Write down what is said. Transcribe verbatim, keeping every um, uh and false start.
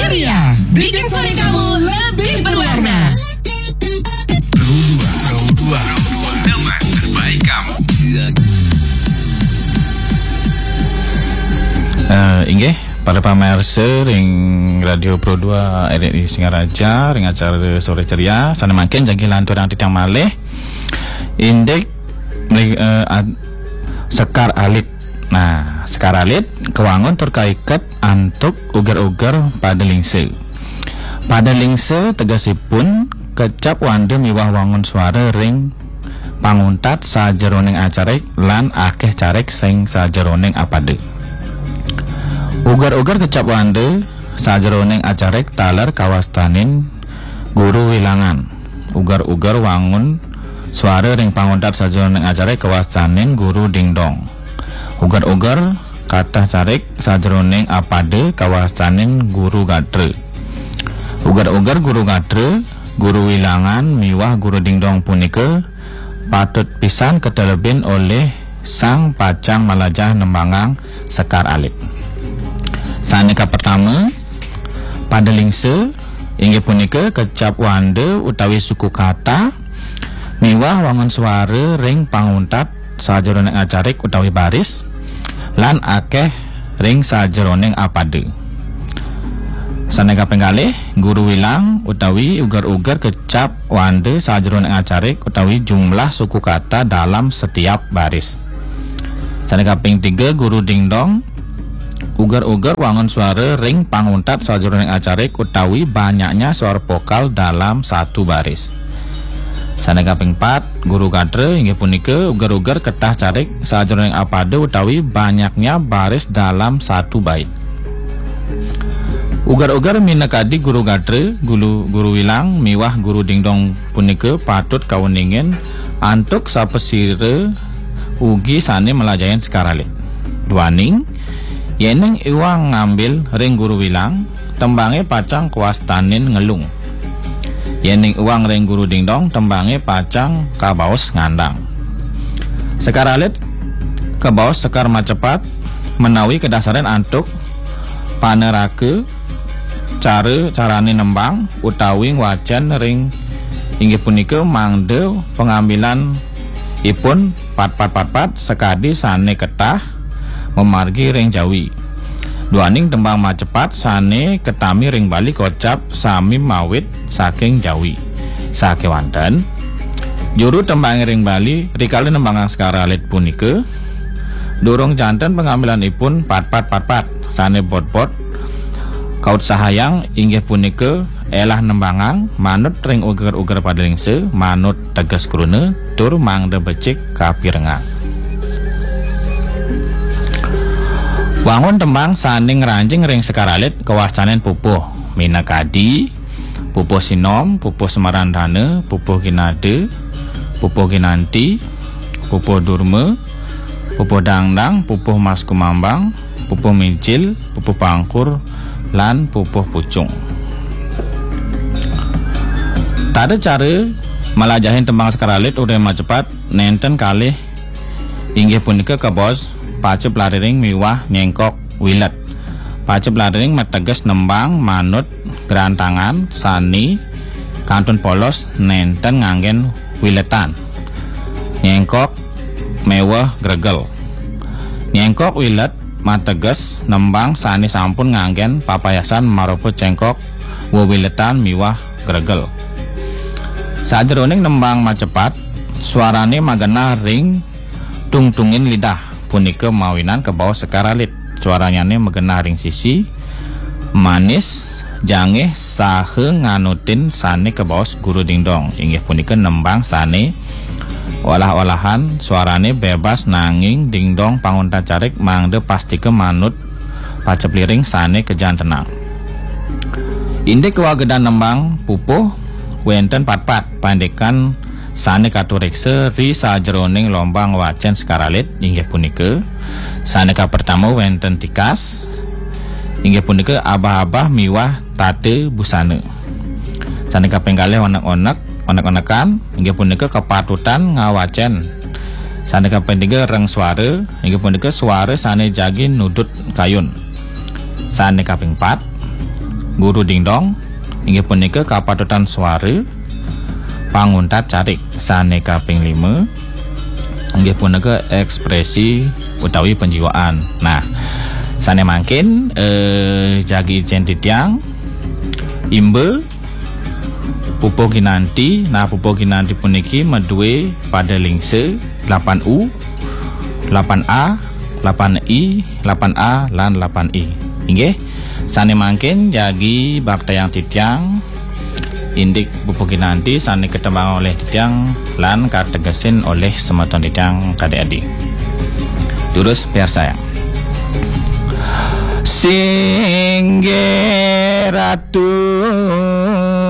ceria, bikin sore kamu lebih berwarna. Pro dua, teman terbaik kamu. Uh, inggih para pamirsa ring Radio Pro dua R R I Singaraja ring acara sore ceria sana makin jagi lantur yang titang malih indek uh, ad, sekar alit. Nah, sekar alit kewangun terkaikat antuk ugar-ugar pada lingse. Pada lingse tegasipun kecap wande miwah wangun suara ring panguntat sajeroning acarek lan akeh carek sing sajeroning apade. Ugar-ugar kecap wande sajeroning acarek taler kawastanin guru wilangan. Ugar-ugar wangun suara ring panguntat sajeroning acarek kawastanin guru dingdong. Ugar-ugar kathah carek sajeroning apade kawastanin guru gatre. Ugar-ugar guru gatre, guru wilangan miwah guru dingdong punika patut pisan ketelebin oleh sang pacang malajah nembangang sekar alit. Sanika pertama pada lingse inggih punika kecap wande utawi suku kata miwah wangun suara ring panguntat sajeroning acarik utawi baris lan akeh ring sajeroning apade. Sanika penggalih guru wilang utawi ugar-ugar kecap wande sajeroning acarik utawi jumlah suku kata dalam setiap baris. Sanika ping tiga guru dingdong ugar-ugar wangun suara ring panguntat sajeroning acarik utawi banyaknya suara vokal dalam satu baris. Sanika ping empat guru kadre inggih punika ugar-ugar ketah carik sajeroning apade utawi banyaknya baris dalam satu bait. Ugar-ugar minakadi guru kadre guru guru wilang miwah guru dingdong punika patut kawuningin antuk sapesire ugi sane melajayan sekaralit. Duaning yeneng iwang ngambil ring guru wilang tembange pacang kuastanin ngelung. Yening uang ring guru dingdong tembange pacang kabaos ngandang. Sekar alit kabaos sekar macepat menawi kedasaran antuk panerake cara carane nembang utawi wajan ring inggih punika mangde pengambilan ipun pat pat pat pat sekadi sane ketah memargi ring Jawi. Duaning tembang macepat sane ketami ring bali kocap sami mawit saking Jawi. Sake wonten juru tembang ring bali rikali nembangang sekara alit punika durung janten pengambilanipun pat pat pat pat sane bot bot kaut sahayang inggih punika elah nembangang manut ring uger-uger pada lingse manut teges krune tur mangde becik kapirengang. Wangun tembang saning ranjing ring sekar alit kawastanen pupuh minakadi pupuh sinom, pupuh semarandane, pupuh kinade, pupuh kinanti, pupuh durme, pupuh dangdang, pupuh mas kumambang, pupuh mincil, pupuh pangkur lan pupuh pucung. Tada cara malajahin tembang sekar alit udah macepat nenten kalih inggih punika kabos pacep lariring miwah nyengkok wilet. Pacep lariring mateges nembang manut gerantangan sani kantun polos nenten nganggen wiletan. Nyengkok mewah gregel. Nyengkok wilet mateges nembang sani sampun nganggen papayasan maropo cengkok wiletan miwah gregel. Sajeroning nembang macepat suarane magena ring tungtungin lidah punika mawinan ke bawah sekar alit. Suaranya ne megena ring sisi manis jange sahe nganutin sane ke bawah guru dingdong inggih punika nembang sane olah-olahan suarane bebas nanging dingdong panguntat carik mangde pasti ke manut pacep liring sane kejan tenang. Indek kewagedan nembang pupuh wenten pat-pat pandekan sane katurikse ri sajeroning lombang wajan sekar alit inggih punika saneka pertama wenten tikas inggih punika abah-abah miwah tate busane. Saneka penggalih onek-onek onek-onekan inggih punika kepatutan ngawajen. Saneka pendiga reng suara inggih punika suara sane jagi nudut kayun. Saneka ping pat guru dingdong inggih punika kapatutan suara panguntat carik sane kaping lima inggih punika ekspresi utawi penjiwaan. Nah, sane mangkin eh, jagi ijen titiang imbe pupo kinanti. Nah, pupo kinanti puniki medue pada lingse delapan U, delapan A, delapan I, delapan A lan delapan I. Inggih sane mangkin jagi bakta yang titiang indik pupo kinanti sane ketembang oleh titiang lan kategesin oleh semeton titiang adik-adik. Terus biar sayang Singge ratu